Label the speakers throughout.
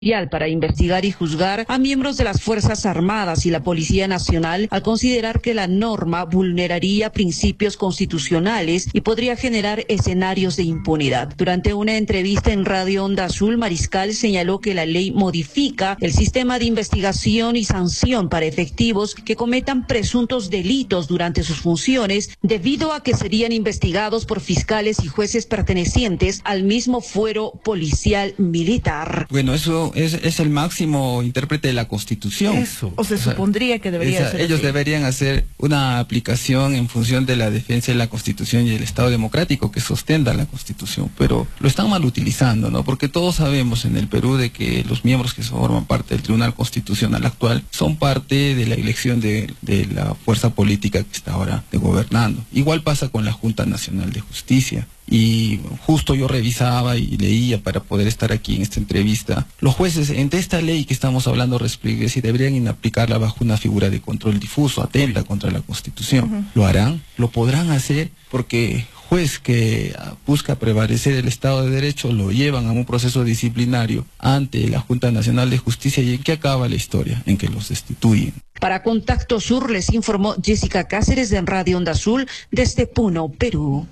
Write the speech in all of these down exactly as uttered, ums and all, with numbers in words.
Speaker 1: para investigar y juzgar a miembros de las Fuerzas Armadas y la Policía Nacional al considerar que la norma vulneraría principios constitucionales y podría generar escenarios de impunidad. Durante una entrevista en Radio Onda Azul, Mariscal señaló que la ley modifica el sistema de investigación y sanción para efectivos que cometan presuntos delitos durante sus funciones, debido a que serían investigados por fiscales y jueces pertenecientes al mismo fuero policial militar.
Speaker 2: Bueno, eso Es, es el máximo intérprete de la Constitución.
Speaker 3: Eso, o se supondría que debería
Speaker 2: esa,
Speaker 3: ser
Speaker 2: ellos
Speaker 3: así.
Speaker 2: deberían hacer una aplicación en función de la defensa de la Constitución y el Estado democrático que sostenta la Constitución, pero lo están mal utilizando, ¿no? Porque todos sabemos en el Perú de que los miembros que forman parte del Tribunal Constitucional actual son parte de la elección de, de la fuerza política que está ahora de gobernando. Igual pasa con la Junta Nacional de Justicia. Y justo yo revisaba y leía para poder estar aquí en esta entrevista. Los jueces, entre esta ley que estamos hablando, si deberían aplicarla bajo una figura de control difuso, atenta contra la Constitución. Uh-huh. ¿Lo harán? ¿Lo podrán hacer? Porque juez que busca prevalecer el Estado de Derecho lo llevan a un proceso disciplinario ante la Junta Nacional de Justicia. ¿Y en qué acaba la historia? En que los destituyen.
Speaker 1: Para Contacto Sur les informó Jessica Cáceres de Radio Onda Azul desde Puno, Perú.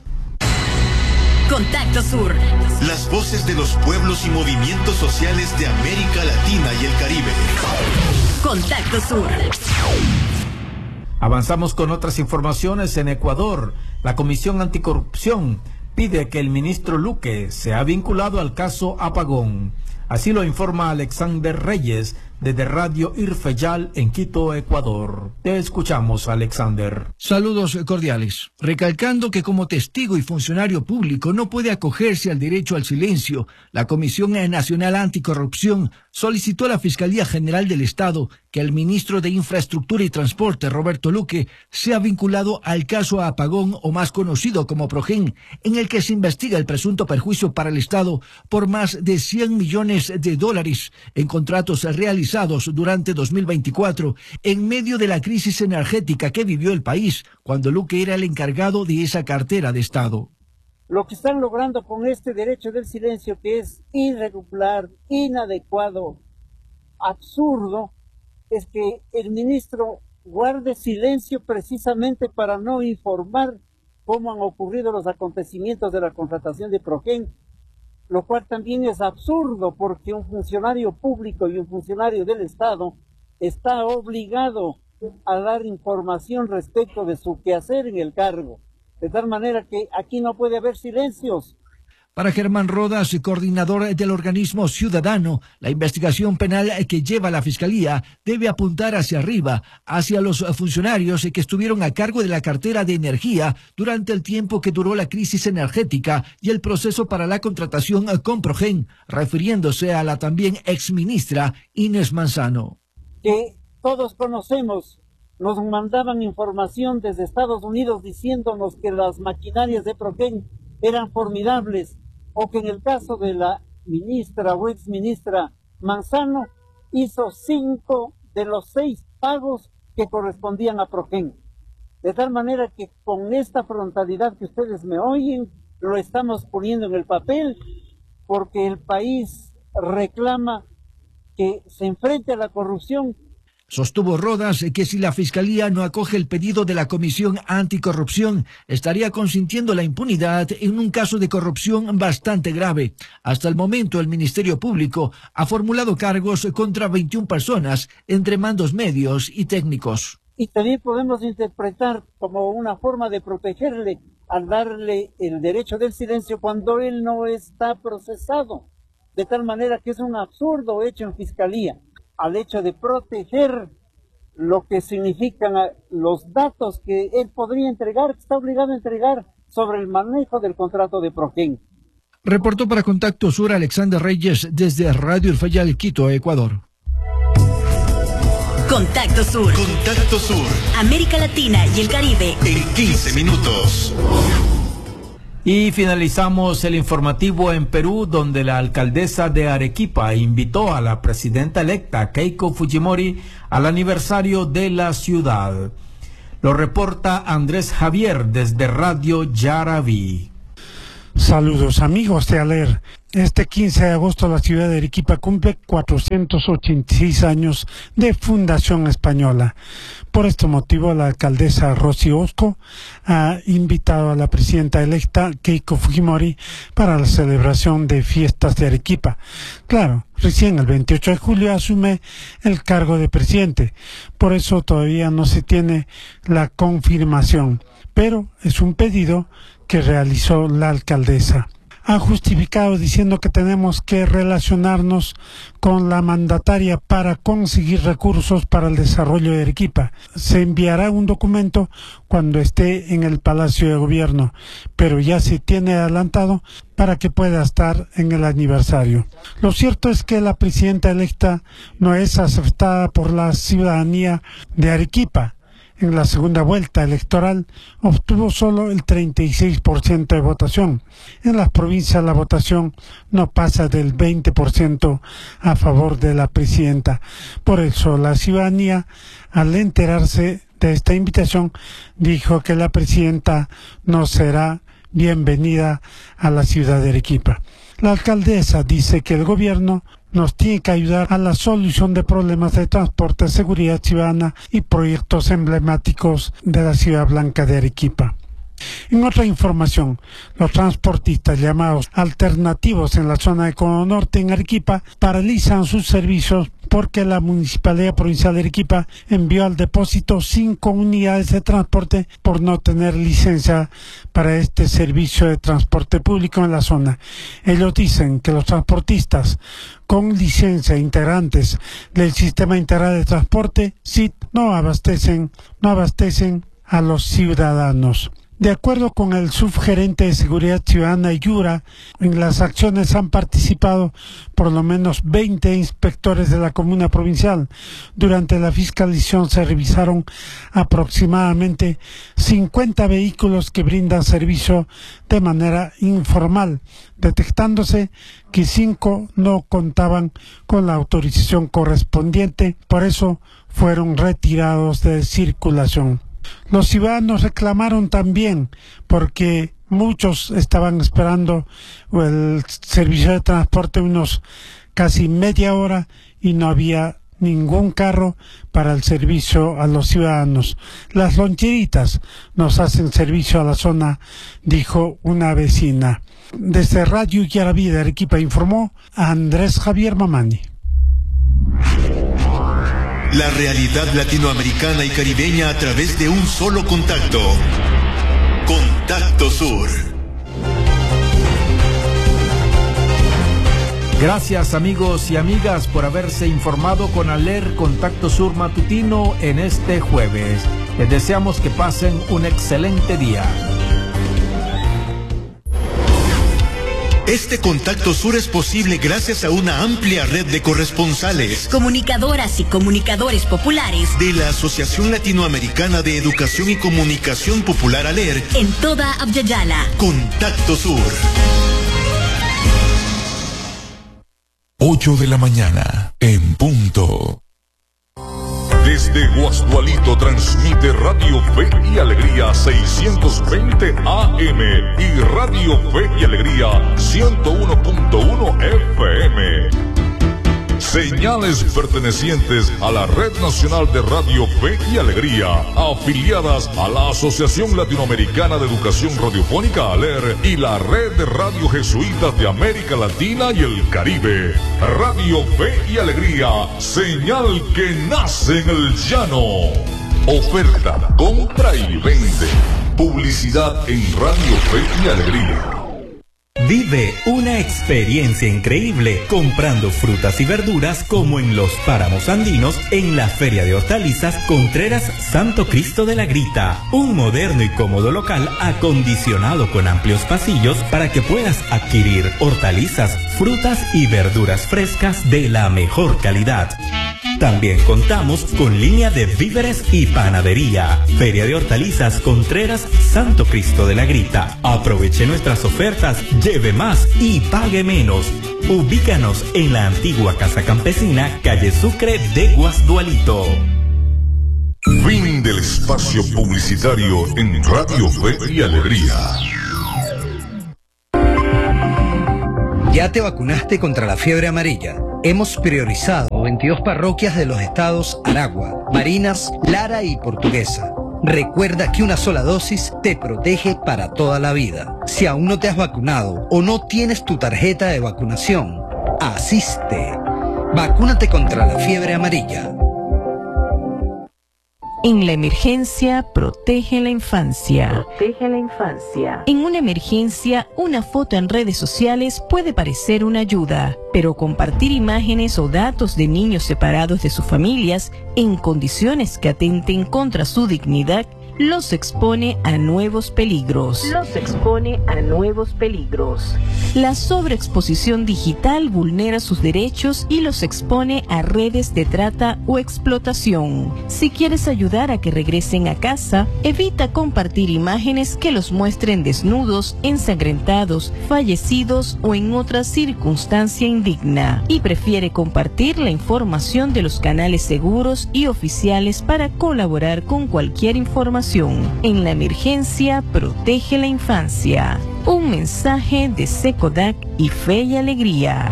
Speaker 4: Contacto Sur.
Speaker 5: Las voces de los pueblos y movimientos sociales de América Latina y el Caribe.
Speaker 4: Contacto Sur.
Speaker 6: Avanzamos con otras informaciones. En Ecuador, la Comisión Anticorrupción pide que el ministro Luque sea vinculado al caso Apagón. Así lo informa Alexander Reyes desde Radio Irfeyal en Quito, Ecuador. Te escuchamos, Alexander.
Speaker 7: Saludos cordiales. Recalcando que como testigo y funcionario público no puede acogerse al derecho al silencio, la Comisión Nacional Anticorrupción solicitó a la Fiscalía General del Estado que el ministro de Infraestructura y Transporte, Roberto Luque, sea vinculado al caso Apagón, o más conocido como Progen, en el que se investiga el presunto perjuicio para el Estado por más de cien millones de dólares en contratos realizados durante dos mil veinticuatro, en medio de la crisis energética que vivió el país, cuando Luque era el encargado de esa cartera de Estado.
Speaker 8: Lo que están logrando con este derecho del silencio, que es irregular, inadecuado, absurdo, es que el ministro guarde silencio precisamente para no informar cómo han ocurrido los acontecimientos de la contratación de Progen, lo cual también es absurdo, porque un funcionario público y un funcionario del Estado está obligado a dar información respecto de su quehacer en el cargo, de tal manera que aquí no puede haber silencios.
Speaker 7: Para Germán Rodas, coordinador del organismo ciudadano, la investigación penal que lleva la Fiscalía debe apuntar hacia arriba, hacia los funcionarios que estuvieron a cargo de la cartera de energía durante el tiempo que duró la crisis energética y el proceso para la contratación con Progen, refiriéndose a la también exministra Inés Manzano.
Speaker 8: Que todos conocemos, nos mandaban información desde Estados Unidos diciéndonos que las maquinarias de Progen eran formidables, o que en el caso de la ministra o exministra Manzano hizo cinco de los seis pagos que correspondían a Progen. De tal manera que con esta frontalidad que ustedes me oyen, lo estamos poniendo en el papel, porque el país reclama que se enfrente a la corrupción.
Speaker 7: Sostuvo Rodas que si la Fiscalía no acoge el pedido de la Comisión Anticorrupción, estaría consintiendo la impunidad en un caso de corrupción bastante grave. Hasta el momento, el Ministerio Público ha formulado cargos contra veintiuna personas, entre mandos medios y técnicos.
Speaker 8: Y también podemos interpretar como una forma de protegerle al darle el derecho del silencio cuando él no está procesado. De tal manera que es un absurdo hecho en Fiscalía, al hecho de proteger lo que significan los datos que él podría entregar, que está obligado a entregar sobre el manejo del contrato de Progen.
Speaker 7: Reportó para Contacto Sur Alexander Reyes desde Radio Irfeyal, Quito, Ecuador.
Speaker 4: Contacto Sur.
Speaker 5: Contacto Sur.
Speaker 4: América Latina y el Caribe.
Speaker 5: En quince minutos.
Speaker 6: Y finalizamos el informativo en Perú, donde la alcaldesa de Arequipa invitó a la presidenta electa Keiko Fujimori al aniversario de la ciudad. Lo reporta Andrés Javier desde Radio Yaraví.
Speaker 9: Saludos amigos de Aler. Este quince de agosto la ciudad de Arequipa cumple cuatrocientos ochenta y seis años de fundación española. Por este motivo la alcaldesa Rosy Osco ha invitado a la presidenta electa Keiko Fujimori para la celebración de fiestas de Arequipa. Claro, recién el veintiocho de julio asume el cargo de presidente, por eso todavía no se tiene la confirmación, pero es un pedido que realizó la alcaldesa. Ha justificado diciendo que tenemos que relacionarnos con la mandataria para conseguir recursos para el desarrollo de Arequipa. Se enviará un documento cuando esté en el Palacio de Gobierno, pero ya se tiene adelantado para que pueda estar en el aniversario. Lo cierto es que la presidenta electa no es aceptada por la ciudadanía de Arequipa. En la segunda vuelta electoral obtuvo solo el treinta y seis por ciento de votación. En las provincias la votación no pasa del veinte por ciento a favor de la presidenta. Por eso la ciudadanía, al enterarse de esta invitación, dijo que la presidenta no será bienvenida a la ciudad de Arequipa. La alcaldesa dice que el gobierno nos tiene que ayudar a la solución de problemas de transporte, seguridad ciudadana y proyectos emblemáticos de la ciudad blanca de Arequipa. En otra información, los transportistas llamados alternativos en la zona de Cono Norte en Arequipa paralizan sus servicios porque la Municipalidad Provincial de Arequipa envió al depósito cinco unidades de transporte por no tener licencia para este servicio de transporte público en la zona. Ellos dicen que los transportistas con licencia integrantes del Sistema Integral de Transporte, S I T, no abastecen, no abastecen a los ciudadanos. De acuerdo con el subgerente de Seguridad Ciudadana Yura, en las acciones han participado por lo menos veinte inspectores de la comuna provincial. Durante la fiscalización se revisaron aproximadamente cincuenta vehículos que brindan servicio de manera informal, detectándose que cinco no contaban con la autorización correspondiente, por eso fueron retirados de circulación. Los ciudadanos reclamaron también porque muchos estaban esperando el servicio de transporte unos casi media hora y no había ningún carro para el servicio a los ciudadanos. Las loncheritas nos hacen servicio a la zona, dijo una vecina. Desde Radio Yarabí de Arequipa informó a Andrés Javier Mamani.
Speaker 5: La realidad latinoamericana y caribeña a través de un solo contacto. Contacto Sur.
Speaker 6: Gracias amigos y amigas por haberse informado con Aler Contacto Sur Matutino en este jueves. Les deseamos que pasen un excelente día.
Speaker 5: Este Contacto Sur es posible gracias a una amplia red de corresponsales,
Speaker 4: comunicadoras y comunicadores populares
Speaker 5: de la Asociación Latinoamericana de Educación y Comunicación Popular ALER
Speaker 4: en toda Abya Yala.
Speaker 5: Contacto Sur.
Speaker 10: ocho de la mañana, en punto. Desde Guasdualito transmite Radio Fe y Alegría seiscientos veinte A M y Radio Fe y Alegría ciento uno punto uno F M. Señales pertenecientes a la Red Nacional de Radio Fe y Alegría, afiliadas a la Asociación Latinoamericana de Educación Radiofónica ALER y la Red de Radio Jesuitas de América Latina y el Caribe. Radio Fe y Alegría, señal que nace en el llano. Oferta, compra y vende. Publicidad en Radio Fe y Alegría.
Speaker 11: Vive una experiencia increíble comprando frutas y verduras como en los páramos andinos en la Feria de Hortalizas Contreras Santo Cristo de la Grita. Un moderno y cómodo local acondicionado con amplios pasillos para que puedas adquirir hortalizas, frutas y verduras frescas de la mejor calidad. También contamos con línea de víveres y panadería. Feria de Hortalizas Contreras Santo Cristo de la Grita. Aproveche nuestras ofertas, lleve más y pague menos. Ubícanos en la antigua Casa Campesina, calle Sucre de Guasdualito.
Speaker 10: Fin del espacio publicitario en Radio Fe y Alegría.
Speaker 12: ¿Ya te vacunaste contra la fiebre amarilla? Hemos priorizado veintidós parroquias de los estados Aragua, Barinas, Lara y Portuguesa. Recuerda que una sola dosis te protege para toda la vida. Si aún no te has vacunado o no tienes tu tarjeta de vacunación, asiste. Vacúnate contra la fiebre amarilla.
Speaker 13: En la emergencia, protege la infancia.
Speaker 14: Protege la infancia.
Speaker 13: En una emergencia, una foto en redes sociales puede parecer una ayuda, pero compartir imágenes o datos de niños separados de sus familias en condiciones que atenten contra su dignidad los expone a nuevos peligros.
Speaker 14: Los expone a nuevos peligros.
Speaker 13: La sobreexposición digital vulnera sus derechos y los expone a redes de trata o explotación. Si quieres ayudar a que regresen a casa, evita compartir imágenes que los muestren desnudos, ensangrentados, fallecidos o en otra circunstancia indigna. Y prefiere compartir la información de los canales seguros y oficiales para colaborar con cualquier información. En la emergencia, protege la infancia. Un mensaje de SECODAC y Fe y Alegría.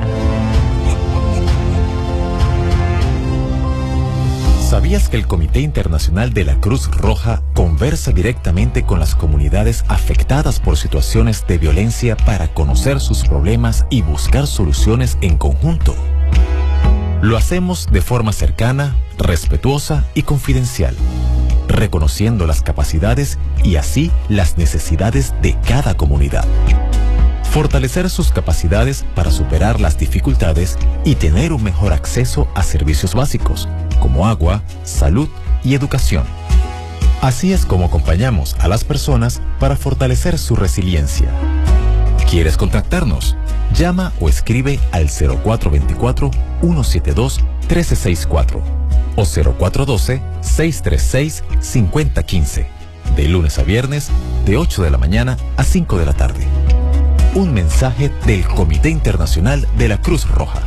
Speaker 15: ¿Sabías que el Comité Internacional de la Cruz Roja conversa directamente con las comunidades afectadas por situaciones de violencia para conocer sus problemas y buscar soluciones en conjunto? Lo hacemos de forma cercana, respetuosa y confidencial, reconociendo las capacidades y así las necesidades de cada comunidad. Fortalecer sus capacidades para superar las dificultades y tener un mejor acceso a servicios básicos, como agua, salud y educación. Así es como acompañamos a las personas para fortalecer su resiliencia. ¿Quieres contactarnos? Llama o escribe al cero cuatro dos cuatro, uno siete dos, uno tres seis cuatro o cero cuatro uno dos, seis tres seis, cinco cero uno cinco, de lunes a viernes, de ocho de la mañana a cinco de la tarde. Un mensaje del Comité Internacional de la Cruz Roja.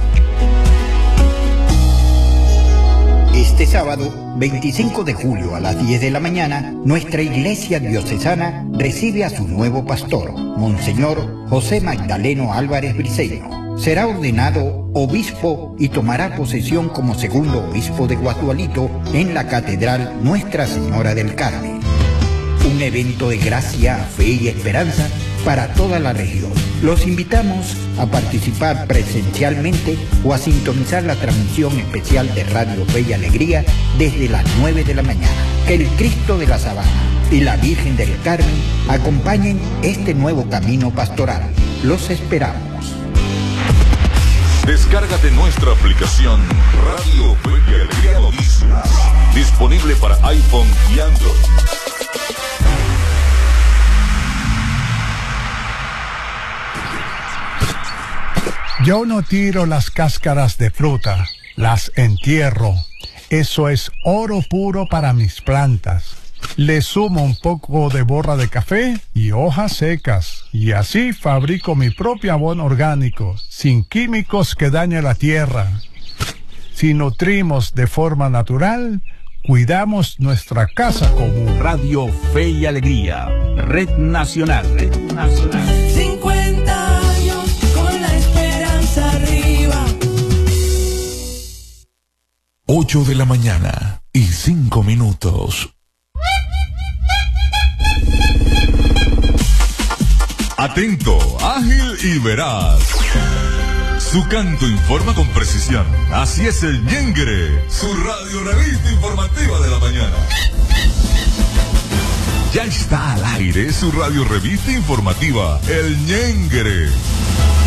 Speaker 16: Este sábado, veinticinco de julio a las diez de la mañana, nuestra iglesia diocesana recibe a su nuevo pastor, Monseñor José Magdaleno Álvarez Briceño. Será ordenado obispo y tomará posesión como segundo obispo de Guasdualito en la Catedral Nuestra Señora del Carmen. Un evento de gracia, fe y esperanza para toda la región. Los invitamos a participar presencialmente o a sintonizar la transmisión especial de Radio Fe y Alegría desde las nueve de la mañana. Que el Cristo de la Sabana y la Virgen del Carmen acompañen este nuevo camino pastoral. Los esperamos.
Speaker 10: Descárgate nuestra aplicación Radio Fe y Alegría Noticias, disponible para iPhone y Android.
Speaker 17: Yo no tiro las cáscaras de fruta, las entierro. Eso es oro puro para mis plantas. Le sumo un poco de borra de café y hojas secas, y así fabrico mi propio abono orgánico, sin químicos que dañen la tierra. Si nutrimos de forma natural, cuidamos nuestra casa común.
Speaker 11: Radio Fe y Alegría, Red Nacional. Red Nacional.
Speaker 18: cincuenta años con la esperanza arriba.
Speaker 10: ocho de la mañana y cinco minutos. Atento, ágil y veraz. Su canto informa con precisión. Así es el Ñengre, su radio revista informativa de la mañana. Ya está al aire su radio revista informativa, el Ñengre.